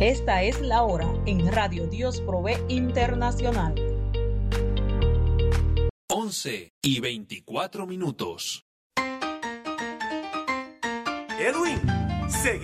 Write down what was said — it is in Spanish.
Esta es la hora en Radio Dios Provee Internacional. 11:24. Edwin, seguimos